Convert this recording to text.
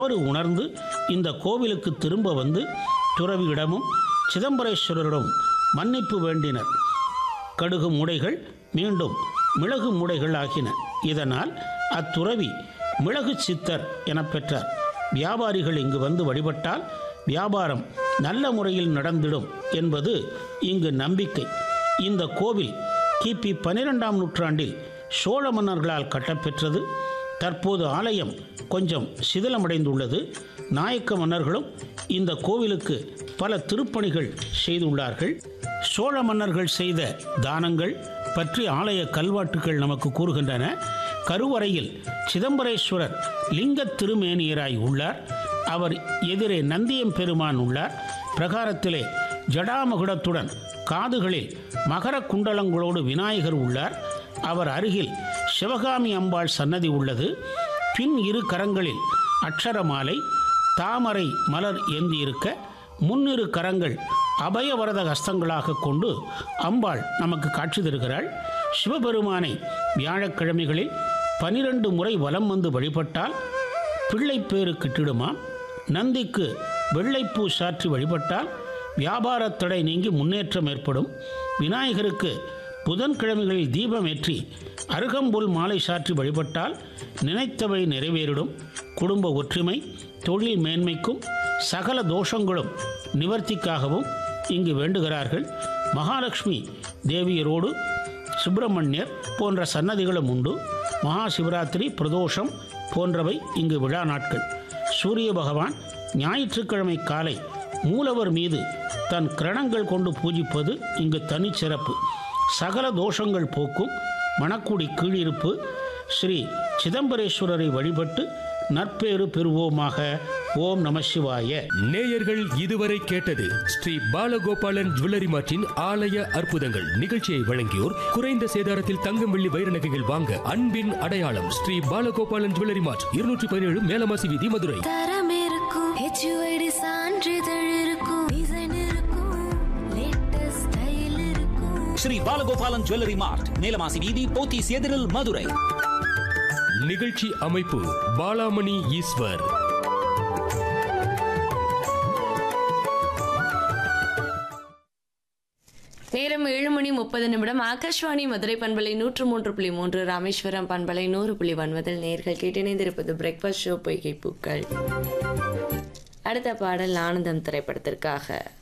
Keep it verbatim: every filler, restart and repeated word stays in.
அவர் உணர்ந்து இந்த கோவிலுக்கு திரும்ப வந்து துறவியிடமும் சிதம்பரேஸ்வரரிடம் மன்னிப்பு வேண்டினர். கடுகு மூடைகள் மீண்டும் மிளகு மூடைகள் ஆகின. இதனால் அத்துறவி மிளகு சித்தர் என பெற்றார். வியாபாரிகள் இங்கு வந்து வழிபட்டால் வியாபாரம் நல்ல முறையில் நடந்திடும் என்பது இங்கு நம்பிக்கை. இந்த கோவில் கிபி பன்னிரெண்டாம் நூற்றாண்டில் சோழ மன்னர்களால் கட்டப்பெற்றது. தற்போது ஆலயம் கொஞ்சம் சிதிலமடைந்துள்ளது. நாயக்க மன்னர்களும் இந்த கோவிலுக்கு பல திருப்பணிகள் செய்துள்ளார்கள். சோழ மன்னர்கள் செய்த தானங்கள் பற்றி ஆலய கல்வெட்டுகள் நமக்கு கூறுகின்றன. கருவறையில் சிதம்பரேஸ்வரர் லிங்க திருமேனியராய் உள்ளார். அவர் எதிரே நந்தியம் பெருமான் உள்ளார். பிரகாரத்திலே ஜடாமகுடத்துடன் காதுகளில் மகர குண்டலங்களோடு விநாயகர் உள்ளார். அவர் அருகில் சிவகாமி அம்பாள் சன்னதி உள்ளது. பின் இரு கரங்களில் அட்சரமாலை தாமரை மலர் ஏந்தியிருக்க முன்னிரு கரங்கள் அபயவரத ஹஸ்தங்களாக கொண்டு அம்பாள் நமக்கு காட்சி தருகிறாள். சிவபெருமானை வியாழக்கிழமைகளில் பனிரெண்டு முறை வலம் வந்து வழிபட்டால் பிள்ளைப்பேறு கிட்டிடுமாம். நந்திக்கு வெள்ளைப்பூ சாற்றி வழிபட்டால் வியாபார தடை நீங்கி முன்னேற்றம் ஏற்படும். விநாயகருக்கு புதன்கிழமைகளில் தீபம் ஏற்றி அருகம்புல் மாலை சாற்றி வழிபட்டால் நினைத்தவை நிறைவேறிடும். குடும்ப ஒற்றுமை தொழில் மேன்மைக்கும் சகல தோஷங்களும் நிவர்த்திக்காகவும் இங்கு வேண்டுகிறார்கள். மகாலட்சுமி தேவியரோடு சுப்பிரமணியர் போன்ற சன்னதிகளும் உண்டு. மகா சிவராத்திரி பிரதோஷம் போன்றவை இங்கு விழா நாட்கள். சூரிய பகவான் ஞாயிற்றுக்கிழமை காலை மூலவர் மீது தன் கிரணங்கள் கொண்டு பூஜிப்பது இங்கு தனிச்சிறப்பு. சகல தோஷங்கள் போக்கும் மணக்குடி கீழிருப்பு ஸ்ரீ சிதம்பரேஸ்வரரை வழிபட்டு நற்பேறு பெறுவோமாக. ஓம் நம சிவாய. நேயர்கள் இதுவரை கேட்டது ஸ்ரீ பாலகோபாலன் ஜுவல்லரி மார்ட்டின் ஆலய அற்புதங்கள். நிகழ்ச்சியை வழங்கியோர் குறைந்த சேதாரத்தில் தங்கம் வெள்ளி வைர நகைகள் வாங்க அன்பின் அடையாளம் ஸ்ரீ பாலகோபாலன் ஜுவல்லரி மார்ட், இருநூற்றி பதினேழு மேலமாசி வீதி, மதுரை. தரம் இருக்கும், ஹெச்யூஐடி சான்றிதழ் இருக்கும், டிசைன் இருக்கும், லேட்டஸ்ட் ஸ்டைல் இருக்கும். ஸ்ரீ பாலகோபாலன் ஜுவல்லரி மார்ட், மேலமாசி வீதி, போத்தீஸ் எதிரில், மதுரை. நிகழ்ச்சி அமைப்பு பாலாமணி ஈஸ்வர். நேரம் ஏழு மணி முப்பது நிமிடம். ஆகாஷ்வாணி மதுரை பண்பலை நூற்று மூன்று புள்ளி மூன்று, ராமேஸ்வரம் பண்பலை நூறு புள்ளி ஒன்பதில் நேர்கள் கேட்டிணைந்திருப்பது பிரேக்ஃபாஸ்ட் ஷோ பொய்கை பூக்கள். அடுத்த பாடல் ஆனந்தம் திரைப்படத்திற்காக.